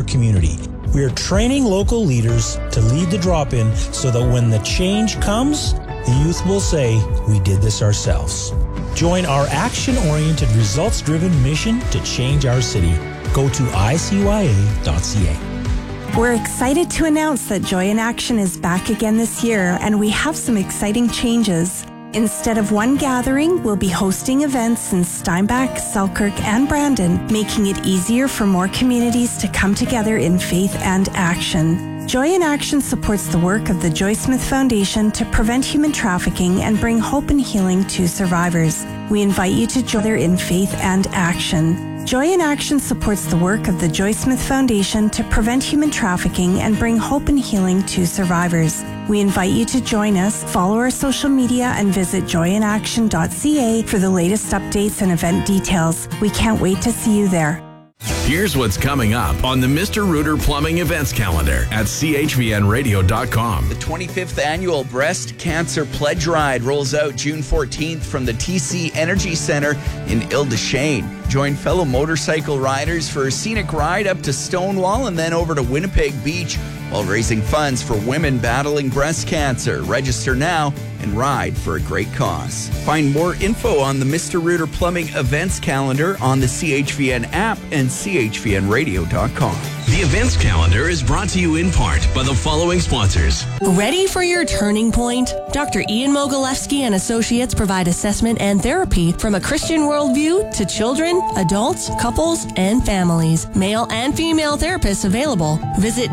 community. We are training local leaders to lead the drop-in so that when the change comes, the youth will say, we did this ourselves. Join our action-oriented, results-driven mission to change our city. Go to icya.ca. We're excited to announce that Joy in Action is back again this year, and we have some exciting changes. Instead of one gathering, we'll be hosting events in Steinbach, Selkirk, and Brandon, making it easier for more communities to come together in faith and action. Joy in Action supports the work of the Joy Smith Foundation to prevent human trafficking and bring hope and healing to survivors. We invite you to join in faith and action. Joy in Action supports the work of the Joy Smith Foundation to prevent human trafficking and bring hope and healing to survivors. We invite you to join us, follow our social media, and visit joyinaction.ca for the latest updates and event details. We can't wait to see you there. Here's what's coming up on the Mr. Rooter Plumbing events calendar at chvnradio.com. The 25th annual Breast Cancer Pledge Ride rolls out June 14th from the TC Energy Center in Ile-des-Chênes. Join fellow motorcycle riders for a scenic ride up to Stonewall and then over to Winnipeg Beach while raising funds for women battling breast cancer. Register now and ride for a great cause. Find more info on the Mr. Rooter Plumbing events calendar on the CHVN app and chvnradio.com. The events calendar is brought to you in part by the following sponsors. Ready for your turning point? Dr. Ian Mogilevsky and Associates provide assessment and therapy from a Christian worldview to children, adults, couples, and families. Male and female therapists available. Visit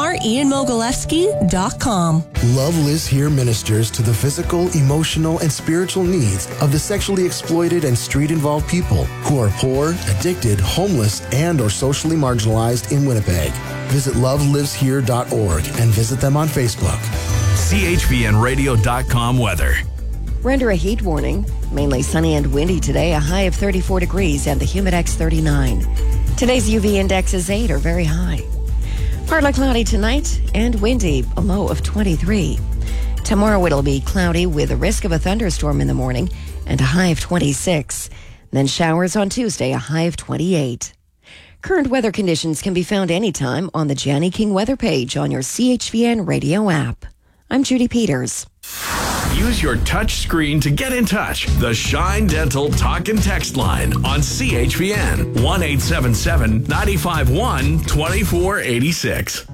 drianmogilevsky.com. Love Lives Here ministers to the physical, emotional, and spiritual needs of the sexually exploited and street-involved people who are poor, addicted, homeless, and or socially marginalized in Winnipeg. Visit loveliveshere.org and visit them on Facebook. chvnradio.com weather. We're under a heat warning. Mainly sunny and windy today, a high of 34 degrees and the Humidex 39. Today's UV index is 8 or very high. Partly cloudy tonight and windy, a low of 23. Tomorrow it'll be cloudy with a risk of a thunderstorm in the morning and a high of 26. Then showers on Tuesday, a high of 28. Current weather conditions can be found anytime on the Janny King weather page on your CHVN radio app. I'm Judy Peters. Use your touch screen to get in touch. The Shine Dental Talk and Text line on CHVN 1-877-951-2486.